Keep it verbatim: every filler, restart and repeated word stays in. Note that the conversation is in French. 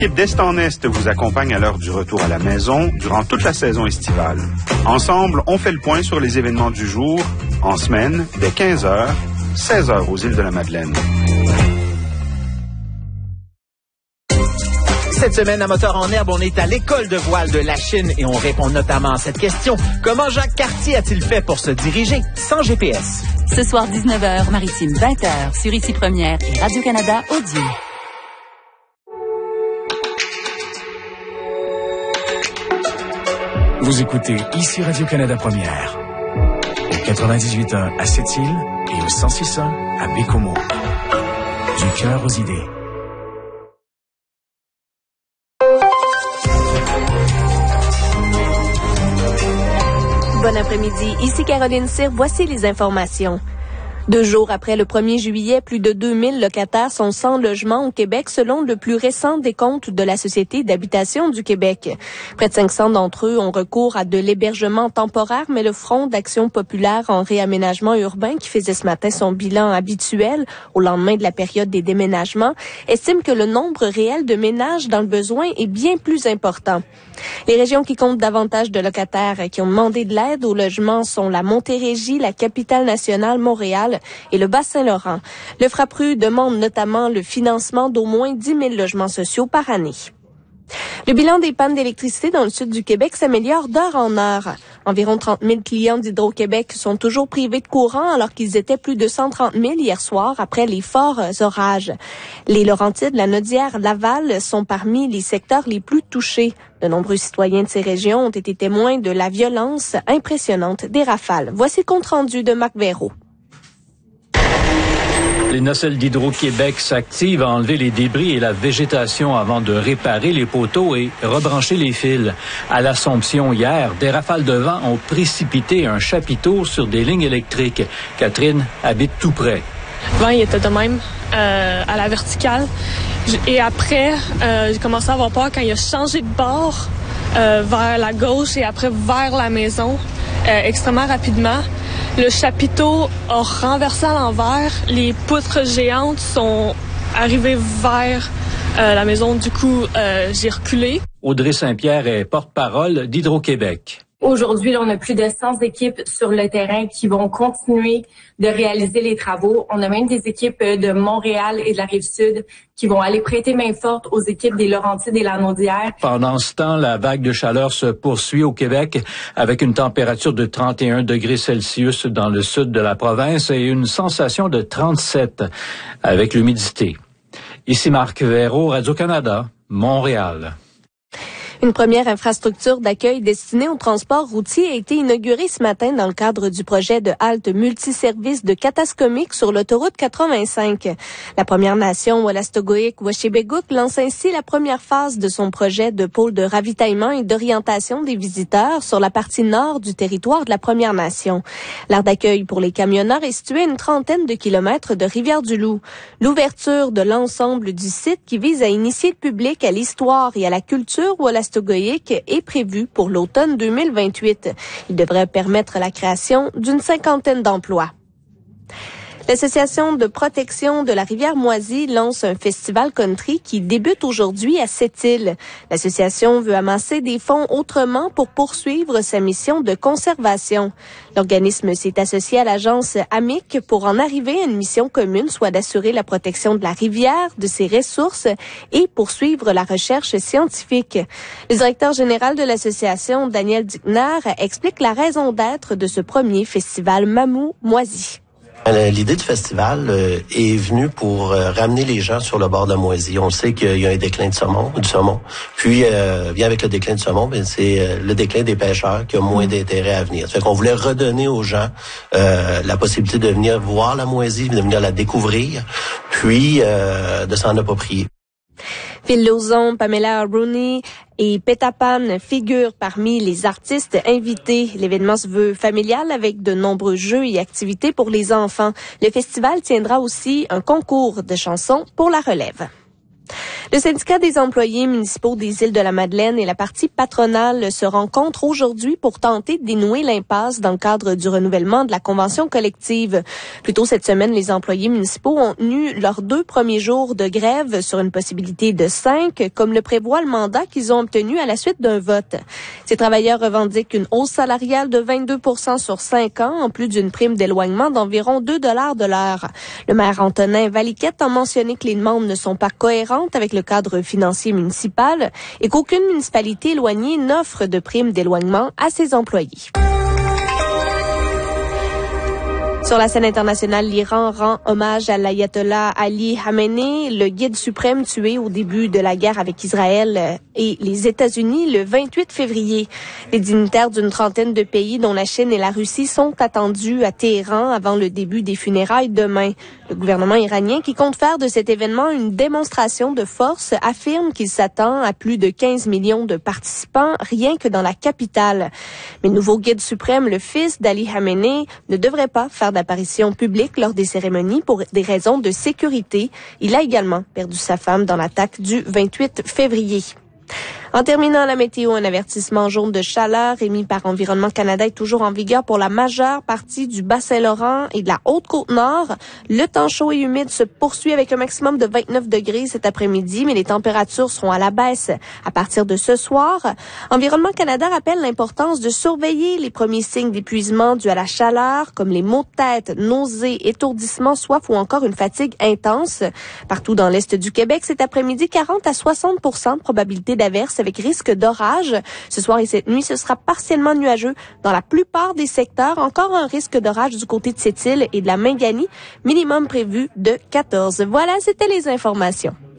L'équipe d'Est en Est vous accompagne à l'heure du retour à la maison durant toute la saison estivale. Ensemble, on fait le point sur les événements du jour, en semaine, dès quinze heures, seize heures aux îles de la Madeleine. Cette semaine, à Moteur en herbe, on est à l'école de voile de la Chine et on répond notamment à cette question. Comment Jacques Cartier a-t-il fait pour se diriger sans G P S? Ce soir, dix-neuf heures, Maritime, vingt heures, sur Ici Première et Radio-Canada Audio. Vous écoutez Ici Radio-Canada Première. Au quatre-vingt-dix-huit point un à Sept-Îles et au cent six point un à Bécomo. Du cœur aux idées. Bon après-midi, ici Caroline Cyr, voici les informations. Deux jours après le premier juillet, plus de deux mille locataires sont sans logement au Québec selon le plus récent décompte de la Société d'habitation du Québec. Près de cinq cents d'entre eux ont recours à de l'hébergement temporaire, mais le Front d'action populaire en réaménagement urbain, qui faisait ce matin son bilan habituel au lendemain de la période des déménagements, estime que le nombre réel de ménages dans le besoin est bien plus important. Les régions qui comptent davantage de locataires qui ont demandé de l'aide au logement sont la Montérégie, la Capitale-Nationale, Montréal et le Bas-Saint-Laurent. Le FRAPRU demande notamment le financement d'au moins dix mille logements sociaux par année. Le bilan des pannes d'électricité dans le sud du Québec s'améliore d'heure en heure. Environ trente mille clients d'Hydro-Québec sont toujours privés de courant alors qu'ils étaient plus de cent trente mille hier soir après les forts orages. Les Laurentides, la Naudière, Laval sont parmi les secteurs les plus touchés. De nombreux citoyens de ces régions ont été témoins de la violence impressionnante des rafales. Voici le compte-rendu de Marc Véraud. Les nacelles d'Hydro-Québec s'activent à enlever les débris et la végétation avant de réparer les poteaux et rebrancher les fils. À l'Assomption hier, des rafales de vent ont précipité un chapiteau sur des lignes électriques. Catherine habite tout près. Le vent, il était de même, euh, à la verticale. Et après, euh, j'ai commencé à avoir peur quand il a changé de bord euh, vers la gauche et après vers la maison, euh, extrêmement rapidement. Le chapiteau a renversé à l'envers. Les poutres géantes sont arrivées vers euh, la maison. Du coup, euh, j'ai reculé. Audrey Saint-Pierre est porte-parole d'Hydro-Québec. Aujourd'hui, là, on a plus de cent équipes sur le terrain qui vont continuer de réaliser les travaux. On a même des équipes de Montréal et de la Rive-Sud qui vont aller prêter main forte aux équipes des Laurentides et la Naudière. Pendant ce temps, la vague de chaleur se poursuit au Québec avec une température de trente et un degrés Celsius dans le sud de la province et une sensation de trente-sept avec l'humidité. Ici Marc Véraud, Radio-Canada, Montréal. Une première infrastructure d'accueil destinée au transport routier a été inaugurée ce matin dans le cadre du projet de halte multiservice de Kataskomik sur l'autoroute quatre-vingt-cinq. La Première Nation Wolastoqiyik-Washebeguk lance ainsi la première phase de son projet de pôle de ravitaillement et d'orientation des visiteurs sur la partie nord du territoire de la Première Nation. L'aire d'accueil pour les camionneurs est située à une trentaine de kilomètres de Rivière-du-Loup. L'ouverture de l'ensemble du site qui vise à initier le public à l'histoire et à la culture Wolastoqiyik est prévu pour l'automne deux mille vingt-huit. Il devrait permettre la création d'une cinquantaine d'emplois. L'Association de protection de la rivière Moisy lance un festival country qui débute aujourd'hui à Sept-Îles. L'association veut amasser des fonds autrement pour poursuivre sa mission de conservation. L'organisme s'est associé à l'agence Amic pour en arriver à une mission commune, soit d'assurer la protection de la rivière, de ses ressources et poursuivre la recherche scientifique. Le directeur général de l'association, Daniel Dickner, explique la raison d'être de ce premier festival Mamou-Moisy. L'idée du festival euh, est venue pour euh, ramener les gens sur le bord de Moisy. On sait qu'il y a un déclin de saumon, du saumon. Puis, euh, bien avec le déclin du saumon, ben, c'est euh, le déclin des pêcheurs qui a moins d'intérêt à venir. Ça fait qu'on voulait redonner aux gens euh, la possibilité de venir voir la Moisy, de venir la découvrir, puis euh, de s'en approprier. Phil Lauzon, Pamela Rooney et Peter Pan figurent parmi les artistes invités. L'événement se veut familial avec de nombreux jeux et activités pour les enfants. Le festival tiendra aussi un concours de chansons pour la relève. Le syndicat des employés municipaux des îles de la Madeleine et la partie patronale se rencontrent aujourd'hui pour tenter de dénouer l'impasse dans le cadre du renouvellement de la convention collective. Plus tôt cette semaine, les employés municipaux ont tenu leurs deux premiers jours de grève sur une possibilité de cinq, comme le prévoit le mandat qu'ils ont obtenu à la suite d'un vote. Ces travailleurs revendiquent une hausse salariale de vingt-deux pour cent sur cinq ans, en plus d'une prime d'éloignement d'environ deux dollars de l'heure. Le maire Antonin Valiquette a mentionné que les demandes ne sont pas cohérentes avec le cadre financier municipal et qu'aucune municipalité éloignée n'offre de prime d'éloignement à ses employés. Sur la scène internationale, l'Iran rend hommage à l'ayatollah Ali Khamenei, le guide suprême tué au début de la guerre avec Israël et les États-Unis le vingt-huit février. Les dignitaires d'une trentaine de pays, dont la Chine et la Russie, sont attendus à Téhéran avant le début des funérailles demain. Le gouvernement iranien, qui compte faire de cet événement une démonstration de force, affirme qu'il s'attend à plus de quinze millions de participants rien que dans la capitale. Mais le nouveau guide suprême, le fils d'Ali Khamenei, ne devrait pas faire d'apparition publique lors des cérémonies pour des raisons de sécurité. Il a également perdu sa femme dans l'attaque du vingt-huit février. En terminant la météo, un avertissement jaune de chaleur émis par Environnement Canada est toujours en vigueur pour la majeure partie du Bas-Saint-Laurent et de la Haute-Côte-Nord. Le temps chaud et humide se poursuit avec un maximum de vingt-neuf degrés cet après-midi, mais les températures seront à la baisse à partir de ce soir. Environnement Canada rappelle l'importance de surveiller les premiers signes d'épuisement dus à la chaleur, comme les maux de tête, nausées, étourdissements, soif ou encore une fatigue intense. Partout dans l'est du Québec, cet après-midi, quarante à soixante pour cent de probabilité d'averse avec risque d'orage. Ce soir et cette nuit, ce sera partiellement nuageux dans la plupart des secteurs. Encore un risque d'orage du côté de Sept-Îles et de la Mingani, minimum prévu de quatorze. Voilà, c'était les informations.